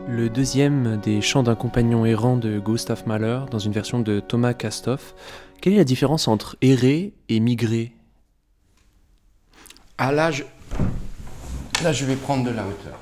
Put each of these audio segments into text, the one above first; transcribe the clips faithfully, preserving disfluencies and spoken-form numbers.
Le deuxième des Chants d'un compagnon errant de Gustav Mahler, dans une version de Thomas Castoff. Quelle est la différence entre errer et migrer ? Ah là je... là, je vais prendre de la hauteur.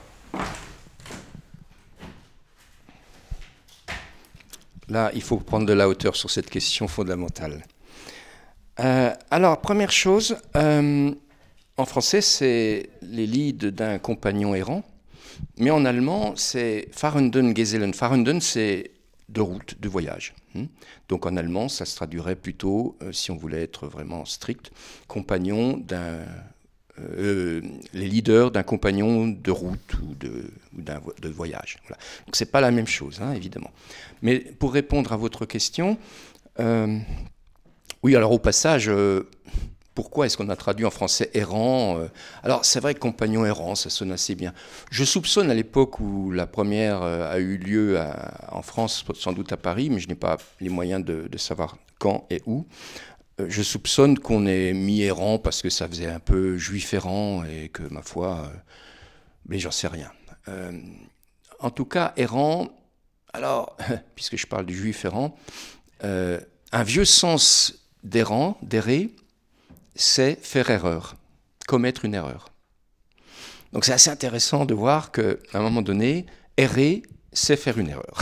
Là, il faut prendre de la hauteur sur cette question fondamentale. Euh, alors, première chose, euh, en français, c'est les Lieds d'un compagnon errant, mais en allemand, c'est Fahrenden Gesellen. Fahrenden, c'est de route, de voyage. Donc en allemand, ça se traduirait plutôt, euh, si on voulait être vraiment strict, compagnon d'un... Euh, les leaders d'un compagnon de route ou de, ou d'un vo- de voyage. Voilà. Donc c'est pas la même chose, hein, évidemment. Mais pour répondre à votre question, euh, oui, alors au passage, euh, pourquoi est-ce qu'on a traduit en français errant euh, Alors c'est vrai que compagnon errant, ça sonne assez bien. Je soupçonne à l'époque où la première euh, a eu lieu à, en France, sans doute à Paris, mais je n'ai pas les moyens de, de savoir quand et où. Je soupçonne qu'on est mis errant parce que ça faisait un peu juif errant et que, ma foi, euh, mais j'en sais rien. Euh, en tout cas, errant, alors, puisque je parle du juif errant, euh, un vieux sens d'errant, d'errer, c'est faire erreur, commettre une erreur. Donc c'est assez intéressant de voir qu'à un moment donné, errer, c'est faire une erreur.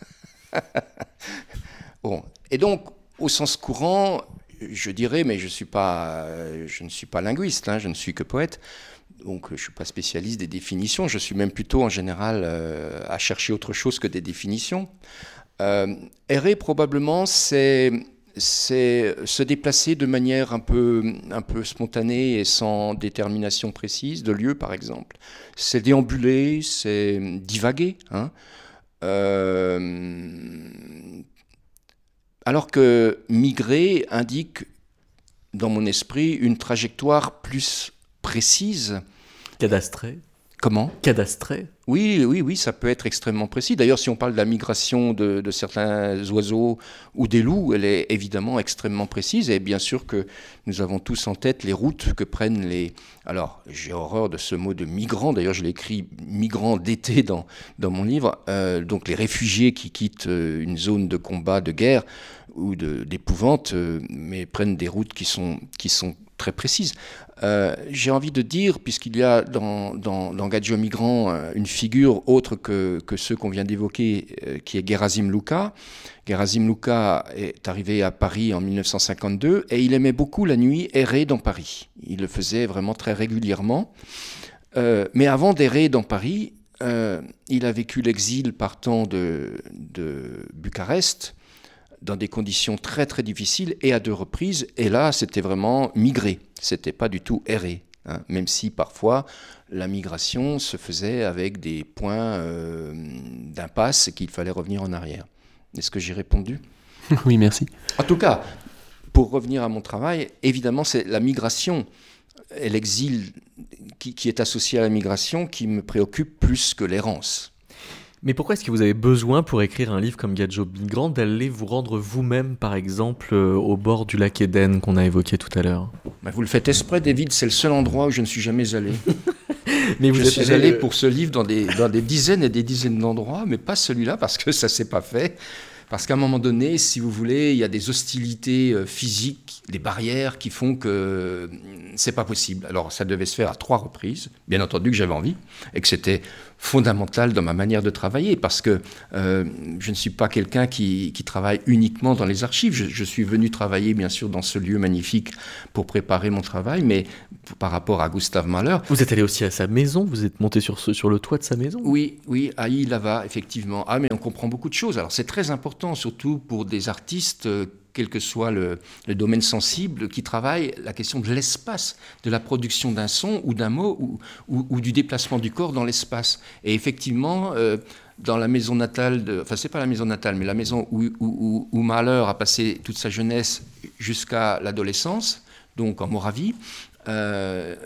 Bon. Et donc, au sens courant, je dirais, mais je, suis pas, je ne suis pas linguiste, hein, je ne suis que poète, donc je ne suis pas spécialiste des définitions, je suis même plutôt en général euh, à chercher autre chose que des définitions. Euh, errer, probablement, c'est, c'est se déplacer de manière un peu, un peu spontanée et sans détermination précise, de lieu par exemple. C'est déambuler, c'est divaguer, hein. Euh, Alors que migrer indique, dans mon esprit, une trajectoire plus précise. Cadastré. Comment ? Cadastré. Oui, oui, oui, ça peut être extrêmement précis. D'ailleurs, si on parle de la migration de, de certains oiseaux ou des loups, elle est évidemment extrêmement précise. Et bien sûr que nous avons tous en tête les routes que prennent les... Alors, j'ai horreur de ce mot de migrants. D'ailleurs, je l'ai écrit migrants d'été dans, dans mon livre. Euh, donc, les réfugiés qui quittent une zone de combat, de guerre ou de, d'épouvante, euh, mais prennent des routes qui sont, qui sont très précises. Euh, j'ai envie de dire, puisqu'il y a dans, dans, dans Gadjo Migrant euh, une figure autre que, que ceux qu'on vient d'évoquer, euh, qui est Gerasim Luka. Gerasim Luka est arrivé à Paris en dix-neuf cent cinquante-deux et il aimait beaucoup la nuit errer dans Paris. Il le faisait vraiment très régulièrement. Euh, mais avant d'errer dans Paris, euh, il a vécu l'exil partant de, de Bucarest, dans des conditions très très difficiles et à deux reprises. Et là, c'était vraiment migrer. C'était pas du tout errer. Hein, même si parfois la migration se faisait avec des points euh, d'impasse et qu'il fallait revenir en arrière. Est-ce que j'ai répondu ? Oui, merci. En tout cas, pour revenir à mon travail, évidemment, c'est la migration et l'exil qui, qui est associé à la migration qui me préoccupe plus que l'errance. Mais pourquoi est-ce que vous avez besoin, pour écrire un livre comme Gadjo Migrant, d'aller vous rendre vous-même, par exemple, euh, au bord du lac Éden qu'on a évoqué tout à l'heure ? Ben vous le faites exprès, David, c'est le seul endroit où je ne suis jamais allé. Mais vous je êtes suis allé pour ce livre dans des, dans des dizaines et des dizaines d'endroits, mais pas celui-là parce que ça ne s'est pas fait. Parce qu'à un moment donné, si vous voulez, il y a des hostilités euh, physiques, des barrières qui font que euh, c'est pas possible. Alors ça devait se faire à trois reprises, bien entendu que j'avais envie, et que c'était fondamental dans ma manière de travailler, parce que euh, je ne suis pas quelqu'un qui, qui travaille uniquement dans les archives. Je, je suis venu travailler, bien sûr, dans ce lieu magnifique pour préparer mon travail, mais par rapport à Gustav Mahler... Vous êtes allé aussi à sa maison ? Vous êtes monté sur, ce, sur le toit de sa maison ? Oui, oui, à Ilava, effectivement. Ah, mais on comprend beaucoup de choses. Alors c'est très important, surtout pour des artistes, euh, quel que soit le, le domaine sensible, qui travaillent la question de l'espace, de la production d'un son ou d'un mot ou, ou, ou du déplacement du corps dans l'espace. Et effectivement, euh, dans la maison natale, de, enfin c'est pas la maison natale, mais la maison où, où, où Mahler a passé toute sa jeunesse jusqu'à l'adolescence, donc en Moravie, euh,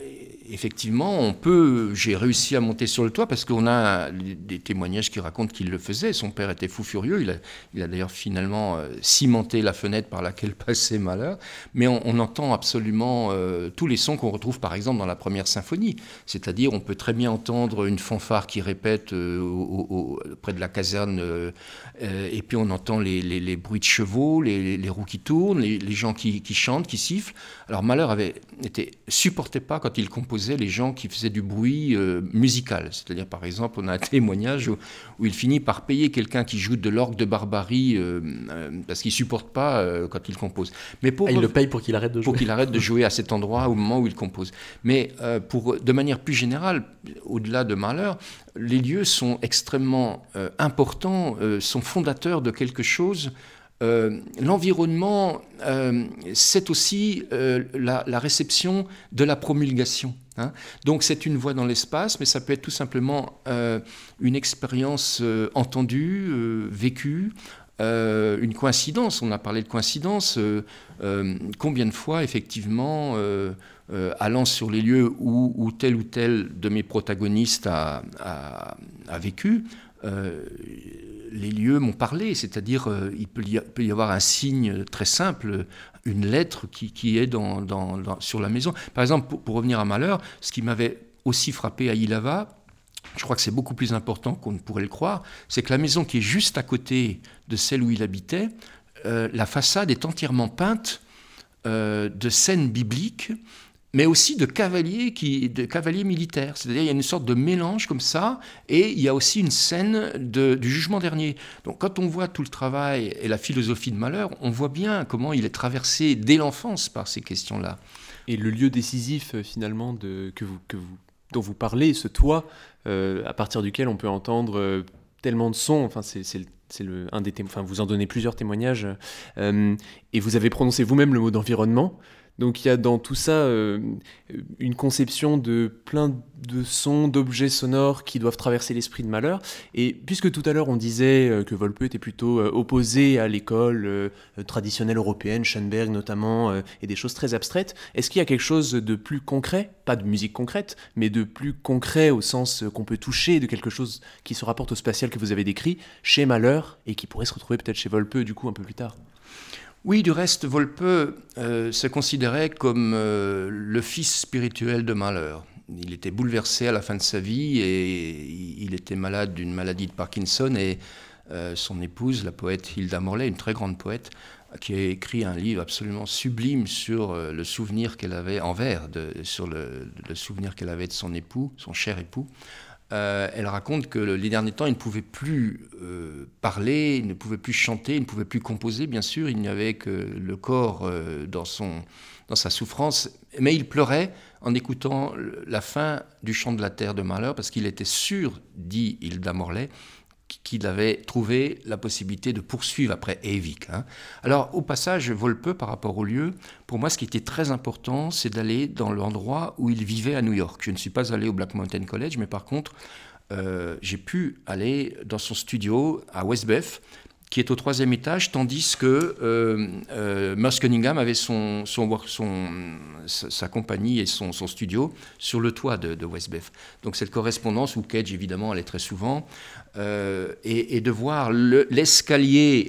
effectivement, on peut. J'ai réussi à monter sur le toit parce qu'on a des témoignages qui racontent qu'il le faisait. Son père était fou furieux. Il a, il a d'ailleurs finalement euh, cimenté la fenêtre par laquelle passait Mahler. Mais on, on entend absolument euh, tous les sons qu'on retrouve par exemple dans la première symphonie. C'est-à-dire, on peut très bien entendre une fanfare qui répète euh, au, au, près de la caserne, euh, euh, et puis on entend les, les, les bruits de chevaux, les, les roues qui tournent, les, les gens qui, qui chantent, qui sifflent. Alors Mahler avait été supportait pas quand il composait les gens qui faisaient du bruit euh, musical. C'est-à-dire, par exemple, on a un témoignage où, où il finit par payer quelqu'un qui joue de l'orgue de Barbarie euh, euh, parce qu'il supporte pas euh, quand il compose. Mais pour, ah, il le paye pour qu'il arrête de jouer. Pour qu'il arrête de jouer à cet endroit au moment où il compose. Mais euh, pour, de manière plus générale, au-delà de Mahler, les lieux sont extrêmement euh, importants, euh, sont fondateurs de quelque chose. Euh, l'environnement, euh, c'est aussi euh, la, la réception de la promulgation. Hein. Donc c'est une voix dans l'espace, mais ça peut être tout simplement euh, une expérience euh, entendue, euh, vécue, euh, une coïncidence. On a parlé de coïncidence. Euh, euh, combien de fois, effectivement, euh, euh, allant sur les lieux où, où tel ou tel de mes protagonistes a, a, a vécu, euh, les lieux m'ont parlé, c'est-à-dire euh, il peut y, peut y avoir un signe très simple, une lettre qui, qui est dans, dans, dans, sur la maison. Par exemple, pour, pour revenir à Mahler, ce qui m'avait aussi frappé à Ilava, je crois que c'est beaucoup plus important qu'on ne pourrait le croire, c'est que la maison qui est juste à côté de celle où il habitait, euh, la façade est entièrement peinte euh, de scènes bibliques, mais aussi de cavaliers, qui, de cavaliers militaires. C'est-à-dire il y a une sorte de mélange comme ça, et il y a aussi une scène de, du jugement dernier. Donc quand on voit tout le travail et la philosophie de Mahler, on voit bien comment il est traversé dès l'enfance par ces questions-là. Et le lieu décisif, finalement, de, que vous, que vous, dont vous parlez, ce toit, euh, à partir duquel on peut entendre euh, tellement de sons, enfin c'est, c'est, c'est le, un des témo- enfin, vous en donnez plusieurs témoignages, euh, et vous avez prononcé vous-même le mot d'environnement. Donc il y a dans tout ça euh, une conception de plein de sons, d'objets sonores qui doivent traverser l'esprit de Mahler. Et puisque tout à l'heure on disait euh, que Volpe était plutôt euh, opposé à l'école euh, traditionnelle européenne, Schoenberg notamment, euh, et des choses très abstraites, est-ce qu'il y a quelque chose de plus concret, pas de musique concrète, mais de plus concret au sens qu'on peut toucher, de quelque chose qui se rapporte au spatial que vous avez décrit, chez Mahler, et qui pourrait se retrouver peut-être chez Volpe du coup un peu plus tard? Oui, du reste, Volpe euh, se considérait comme euh, le fils spirituel de Mahler. Il était bouleversé à la fin de sa vie et il était malade d'une maladie de Parkinson et euh, son épouse, la poète Hilda Morley, une très grande poète, qui a écrit un livre absolument sublime sur euh, le souvenir qu'elle avait en vers, de, sur le, le souvenir qu'elle avait de son époux, son cher époux. Euh, elle raconte que les derniers temps, il ne pouvait plus euh, parler, il ne pouvait plus chanter, il ne pouvait plus composer, bien sûr, il n'y avait que le corps euh, dans, son, dans sa souffrance, mais il pleurait en écoutant la fin du Chant de la Terre de Mahler, parce qu'il était sûr, dit Hilda Morley, qu'il avait trouvé la possibilité de poursuivre après Ewig. Hein. Alors, au passage, Volpe, par rapport au lieu, pour moi, ce qui était très important, c'est d'aller dans l'endroit où il vivait à New York. Je ne suis pas allé au Black Mountain College, mais par contre, euh, j'ai pu aller dans son studio à Westbeth, qui est au troisième étage, tandis que euh, euh, Merce Cunningham avait son, son, son, sa, sa compagnie et son, son studio sur le toit de, de Westbeth. Donc cette correspondance, où Cage, évidemment, allait très souvent, euh, et, et de voir le, l'escalier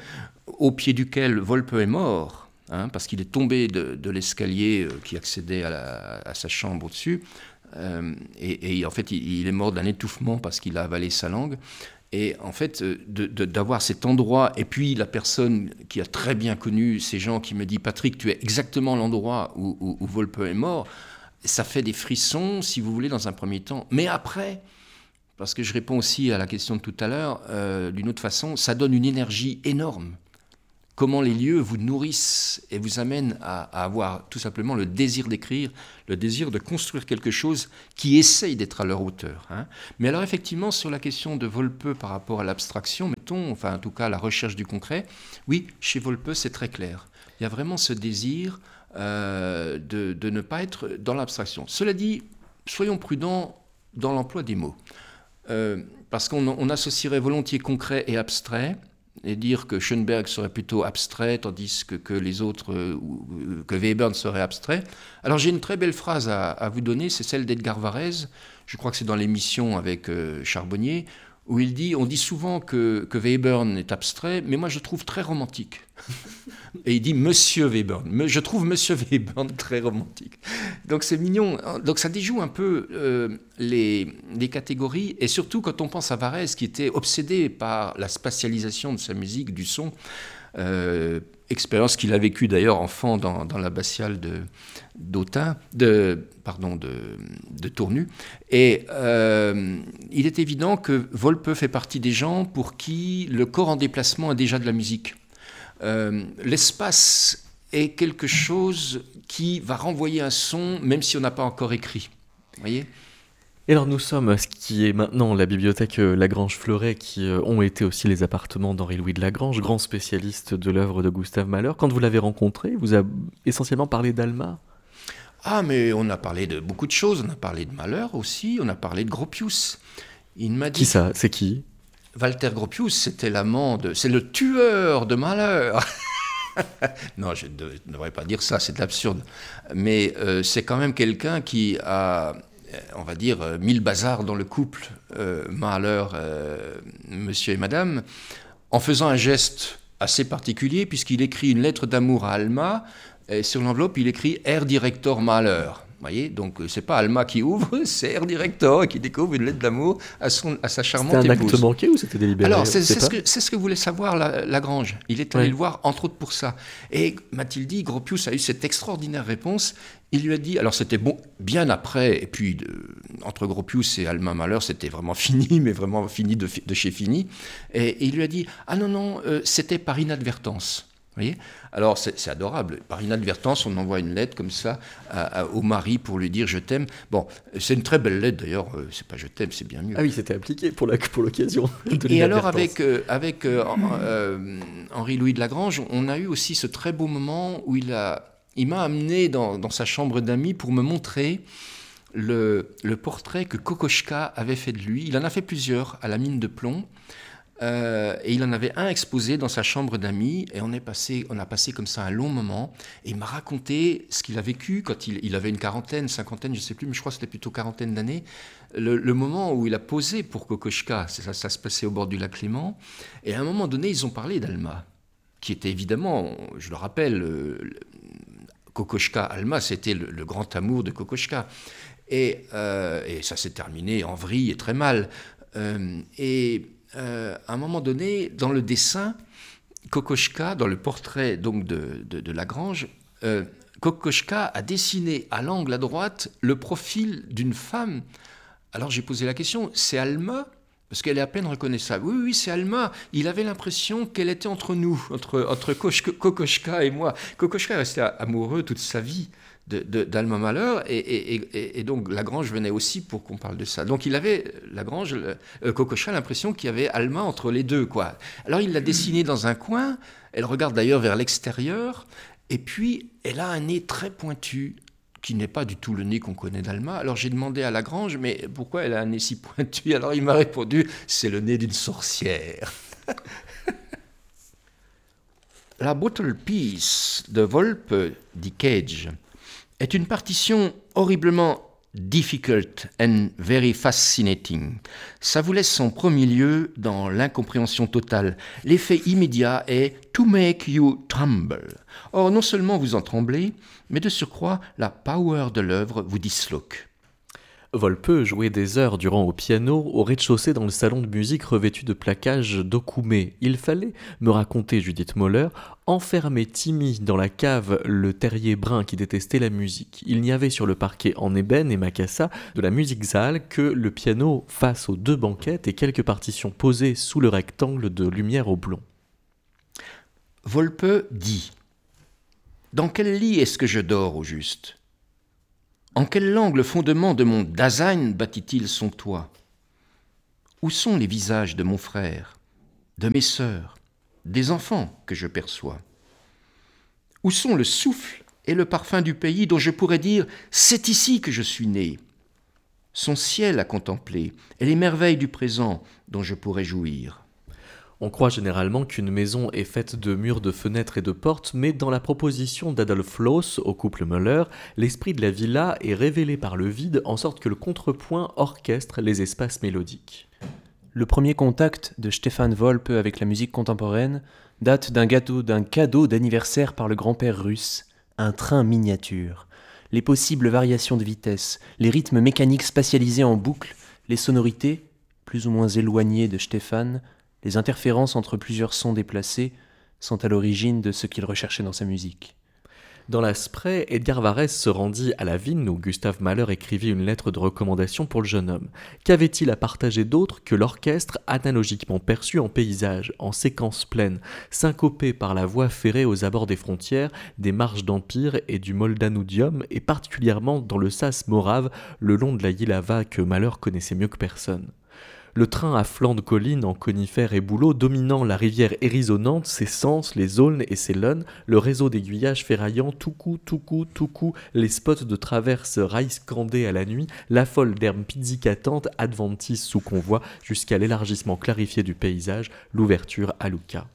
au pied duquel Volpe est mort, hein, parce qu'il est tombé de, de l'escalier qui accédait à, la, à sa chambre au-dessus, euh, et, et en fait, il, il est mort d'un étouffement parce qu'il a avalé sa langue. Et en fait, de, de, d'avoir cet endroit, et puis la personne qui a très bien connu ces gens qui me dit « Patrick, tu es exactement l'endroit où, où, où Volpe est mort », ça fait des frissons, si vous voulez, dans un premier temps. Mais après, parce que je réponds aussi à la question de tout à l'heure, euh, d'une autre façon, ça donne une énergie énorme. Comment les lieux vous nourrissent et vous amènent à, à avoir tout simplement le désir d'écrire, le désir de construire quelque chose qui essaye d'être à leur hauteur. Hein. Mais alors effectivement, sur la question de Volpe par rapport à l'abstraction, mettons, enfin en tout cas la recherche du concret, oui, chez Volpe c'est très clair. Il y a vraiment ce désir euh, de, de ne pas être dans l'abstraction. Cela dit, soyons prudents dans l'emploi des mots. Euh, parce qu'on on associerait volontiers concret et abstrait. et dire que Schoenberg serait plutôt abstrait, tandis que, que les autres, euh, que Webern serait abstrait. Alors j'ai une très belle phrase à, à vous donner, c'est celle d'Edgar Varèse, je crois que c'est dans l'émission avec euh, Charbonnier, où il dit, on dit souvent que, que Webern est abstrait, mais moi je le trouve très romantique. Et il dit Monsieur Webern. Je trouve Monsieur Webern très romantique. Donc c'est mignon. Donc ça déjoue un peu euh, les, les catégories. Et surtout quand on pense à Varèse, qui était obsédé par la spatialisation de sa musique, du son. Euh, expérience qu'il a vécue d'ailleurs enfant dans, dans l'abbatiale de, d'Autun, de, pardon, de, de Tournu. Et euh, il est évident que Volpe fait partie des gens pour qui le corps en déplacement est déjà de la musique. Euh, l'espace est quelque chose qui va renvoyer un son, même si on n'a pas encore écrit. Vous voyez ? Et alors nous sommes à ce qui est maintenant la bibliothèque Lagrange-Fleuret, qui euh, ont été aussi les appartements d'Henri-Louis de Lagrange, grand spécialiste de l'œuvre de Gustave Mahler. Quand vous l'avez rencontré, il vous a essentiellement parlé d'Alma ? Ah, mais on a parlé de beaucoup de choses. On a parlé de Mahler aussi, on a parlé de Gropius. Il m'a dit... Qui ça ? C'est qui ? Walter Gropius, c'était l'amant de... C'est le tueur de Mahler. Non, je ne devrais pas dire ça, c'est de l'absurde. Mais euh, c'est quand même quelqu'un qui a... on va dire, mis le bazar dans le couple euh, Mahler, euh, monsieur et madame, en faisant un geste assez particulier, puisqu'il écrit une lettre d'amour à Alma, et sur l'enveloppe, il écrit « Herr Director Mahler ». Vous voyez, donc c'est pas Alma qui ouvre, c'est Herr Director qui découvre une lettre d'amour à, son, à sa charmante épouse. C'était un acte manqué ou c'était délibéré ? Alors, c'est, c'est, ce que, c'est ce que voulait savoir la, Lagrange. Il est allé oui. le voir, entre autres, pour ça. Et m'a-t-il dit, Gropius a eu cette extraordinaire réponse. Il lui a dit, alors c'était bon, bien après, et puis de, entre Gropius et Alma Mahler, c'était vraiment fini, mais vraiment fini de, de chez fini. Et, et il lui a dit, ah non, non, euh, c'était par inadvertance. Vous voyez ? Alors c'est, c'est adorable. Par inadvertance, on envoie une lettre comme ça à, à, au mari pour lui dire je t'aime. Bon, c'est une très belle lettre d'ailleurs. Euh, c'est pas je t'aime, c'est bien mieux. Ah oui, c'était appliqué pour, la, pour l'occasion. De Et alors avec euh, avec euh, euh, Henri-Louis de Lagrange, on a eu aussi ce très beau moment où il a il m'a amené dans, dans sa chambre d'amis pour me montrer le, le portrait que Kokoschka avait fait de lui. Il en a fait plusieurs à la mine de plomb. Euh, et il en avait un exposé dans sa chambre d'amis, et on, est passé, on a passé comme ça un long moment, et il m'a raconté ce qu'il a vécu quand il, il avait une quarantaine, cinquantaine, je ne sais plus, mais je crois que c'était plutôt quarantaine d'années, le, le moment où il a posé pour Kokoschka, ça, ça se passait au bord du lac Léman, et à un moment donné, ils ont parlé d'Alma, qui était évidemment, je le rappelle, le, le, Kokoschka, Alma, c'était le, le grand amour de Kokoschka, et, euh, et ça s'est terminé en vrille et très mal, euh, et... Euh, à un moment donné, dans le dessin, Kokoschka, dans le portrait donc de, de, de Lagrange, euh, Kokoschka a dessiné à l'angle à droite le profil d'une femme. Alors j'ai posé la question, c'est Alma ? Parce qu'elle est à peine reconnaissable. Oui, oui, c'est Alma. Il avait l'impression qu'elle était entre nous, entre, entre Kokoschka et moi. Kokoschka est resté amoureux toute sa vie de, de, d'Alma Mahler, et, et, et, et donc Lagrange venait aussi pour qu'on parle de ça. Donc il avait, Lagrange, euh, Kokoschka, l'impression qu'il y avait Alma entre les deux, quoi. Alors il l'a dessinée dans un coin, elle regarde d'ailleurs vers l'extérieur, et puis elle a un nez très pointu, qui n'est pas du tout le nez qu'on connaît d'Alma. Alors j'ai demandé à Lagrange, mais pourquoi elle a un nez si pointu ? Alors il m'a répondu, c'est le nez d'une sorcière. La Bottle Piece de Volpe, dit Cage, est une partition horriblement difficult and very fascinating. Ça vous laisse en premier lieu dans l'incompréhension totale. L'effet immédiat est to make you tremble. Or, non seulement vous en tremblez, mais de surcroît, la power de l'œuvre vous disloque. Volpe jouait des heures durant au piano au rez-de-chaussée dans le salon de musique revêtu de plaquages d'Okoumé. Il fallait, me racontait Judith Moller, enfermer Timmy dans la cave, le terrier brun qui détestait la musique. Il n'y avait sur le parquet en ébène et macassa de la musique zale que le piano face aux deux banquettes et quelques partitions posées sous le rectangle de lumière oblong. Volpe dit « Dans quel lit est-ce que je dors au juste ? En quelle langue le fondement de mon Dasein bâtit-il son toit ? Où sont les visages de mon frère, de mes sœurs, des enfants que je perçois ? Où sont le souffle et le parfum du pays dont je pourrais dire « c'est ici que je suis né » ? Son ciel à contempler et les merveilles du présent dont je pourrais jouir. On croit généralement qu'une maison est faite de murs, de fenêtres et de portes, mais dans la proposition d'Adolf Loos au couple Möller, l'esprit de la villa est révélé par le vide en sorte que le contrepoint orchestre les espaces mélodiques. Le premier contact de Stefan Wolpe avec la musique contemporaine date d'un gâteau, d'un cadeau d'anniversaire par le grand-père russe, un train miniature. Les possibles variations de vitesse, les rythmes mécaniques spatialisés en boucle, les sonorités, plus ou moins éloignées de Stefan, les interférences entre plusieurs sons déplacés sont à l'origine de ce qu'il recherchait dans sa musique. Dans la Spree, Edgar Varèse se rendit à la vigne où Gustav Mahler écrivit une lettre de recommandation pour le jeune homme. Qu'avait-il à partager d'autre que l'orchestre analogiquement perçu en paysage, en séquences pleines, syncopé par la voie ferrée aux abords des frontières, des marches d'Empire et du Moldanudium, et particulièrement dans le sas morave le long de la Jihlava que Mahler connaissait mieux que personne. Le train à flanc de colline en conifères et bouleaux dominant la rivière hérissonnante, ses sens, les aulnes et ses lunnes, le réseau d'aiguillages ferraillants, tout coup, tout coup, tout coup, les spots de traverse rails scandés à la nuit, la folle d'herbe pizzicatante adventice sous convoi, jusqu'à l'élargissement clarifié du paysage, l'ouverture à Lucca.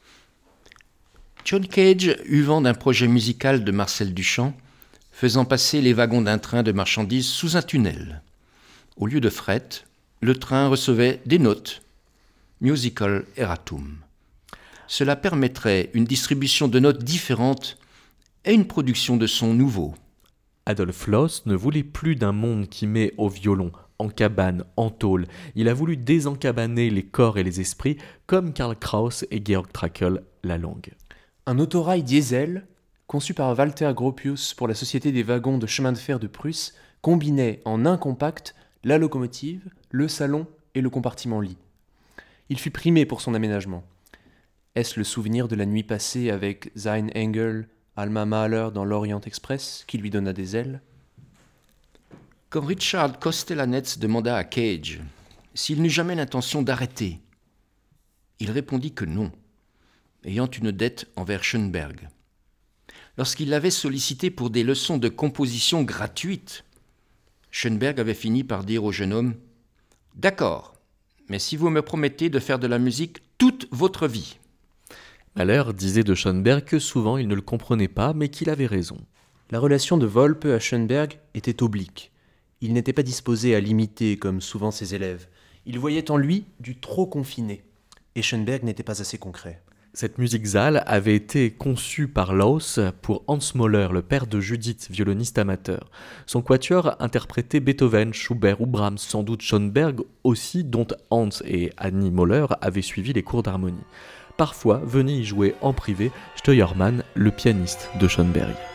John Cage eut vent d'un projet musical de Marcel Duchamp, faisant passer les wagons d'un train de marchandises sous un tunnel. Au lieu de fret, le train recevait des notes, musical erratum. Cela permettrait une distribution de notes différentes et une production de sons nouveaux. Adolf Loos ne voulait plus d'un monde qui met au violon, en cabane, en tôle. Il a voulu désencabaner les corps et les esprits, comme Karl Kraus et Georg Trakl la langue. Un autorail diesel, conçu par Walter Gropius pour la Société des wagons de chemin de fer de Prusse, combinait en un compact la locomotive, le salon et le compartiment lit. Il fut primé pour son aménagement. Est-ce le souvenir de la nuit passée avec Sein Engel, Alma Mahler dans l'Orient Express qui lui donna des ailes ? Quand Richard Kostelanetz demanda à Cage s'il n'eut jamais l'intention d'arrêter, il répondit que non, ayant une dette envers Schoenberg. Lorsqu'il l'avait sollicité pour des leçons de composition gratuites, Schoenberg avait fini par dire au jeune homme « D'accord, mais si vous me promettez de faire de la musique toute votre vie. » Mahler disait de Schoenberg que souvent il ne le comprenait pas, mais qu'il avait raison. La relation de Wolpe à Schoenberg était oblique. Il n'était pas disposé à l'imiter comme souvent ses élèves. Il voyait en lui du trop confiné. Et Schoenberg n'était pas assez concret. Cette musique Saal avait été conçue par Loos pour Hans Möller, le père de Judith, violoniste amateur. Son quatuor interprétait Beethoven, Schubert ou Brahms, sans doute Schoenberg aussi, dont Hans et Annie Möller avaient suivi les cours d'harmonie. Parfois venait y jouer en privé Steuermann, le pianiste de Schoenberg.